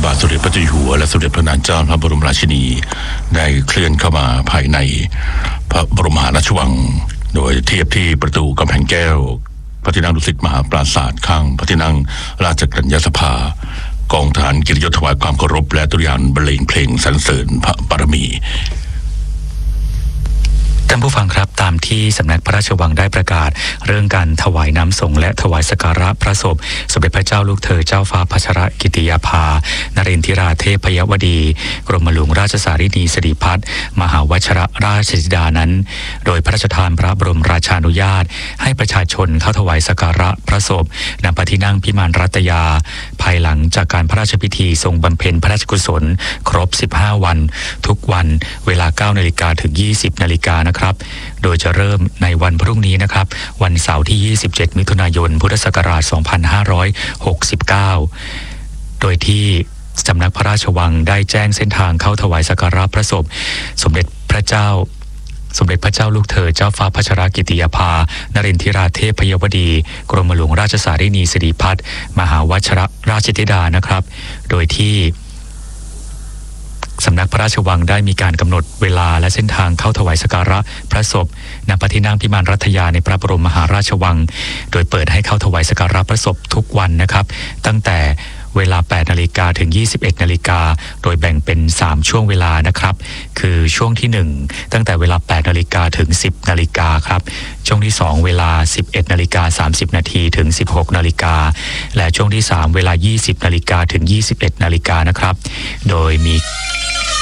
บาทสมเด็จพระเจ้าอยู่หัวและสมเด็จพระนางเจ้าพระบรมราชินีได้เคลื่อนเข้ามาภายในพระบรมมหาราชวังโดยเทียบที่ประตูกำแพงแก้วพระที่นั่งดุสิตมหาปราสาทข้างพระที่นั่งราชกัญญาสภากองทหารกิตติยศถวายความเคารพและตุรยานบรรเลงเพลงสรรเสริญพระบารมีท่านผู้ฟังครับตามที่สำนักพระราชวังได้ประกาศเรื่องการถวายน้ำสงฆ์และถวายสักการะพระศพสมเด็จพระเจ้าลูกเธอเจ้าฟ้าพัชรกิติยาภานรินทิราเทพยวดีกรมหลวงราชสารินีสิริพัฒน์มหาวชิรราชธิดานั้นโดยพระราชทานพระบรมราชานุญาตให้ประชาชนเข้าถวายสักการะพระศพณพระที่นั่งพิมานรัตยาภายหลังจากการพระราชพิธีทรงบำเพ็ญพระราชกุศลครบ15วันทุกวันเวลา 9 นาฬิกาถึง 20 นาฬิกานะครับโดยจะเริ่มในวันพรุ่งนี้นะครับวันเสาร์ที่ 27 มิถุนายน พุทธศักราช 2569 โดยที่สำนักพระราชวังได้แจ้งเส้นทางเข้าถวายสักการะพระศพสมเด็จพระเจ้าลูกเธอเจ้าฟ้าพัชรกิติยาภานรินทิราเทพยวดีกรมหลวงราชสารินีสิริพัฒน์มหาวชิรราชธิดานะครับโดยที่สำนักพระราชวังได้มีการกำหนดเวลาและเส้นทางเข้าถวายสักการะพระศพณพระที่นั่งพิมานรัตยาในพระบรมมหาราชวังโดยเปิดให้เข้าถวายสักการะพระศพทุกวันนะครับตั้งแต่เวลา 8 นาฬิกาถึง 21 นาฬิกาโดยแบ่งเป็น3ช่วงเวลานะครับคือช่วงที่1ตั้งแต่เวลา 8 นาฬิกาถึง 10 นาฬิกาครับช่วงที่2เวลา 11 นาฬิกา 30 นาทีถึง 16 นาฬิกาและช่วงที่3เวลา 20 นาฬิกาถึง 21 นาฬิกานะครับโดยมี